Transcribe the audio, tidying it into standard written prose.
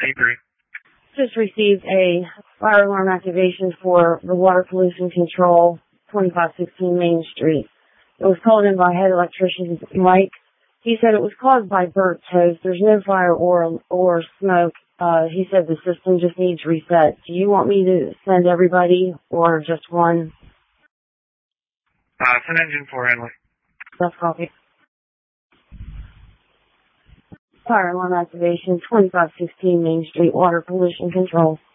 C3. Just received a fire alarm activation for the water pollution control, 2516 Main Street. It was called in by head electrician Mike. He said it was caused by burnt toast. There's no fire or smoke. He said the system just needs reset. Do you want me to send everybody or just one? Send engine 4 Henley. That's copy. Fire alarm activation, 2516 Main Street, water pollution control.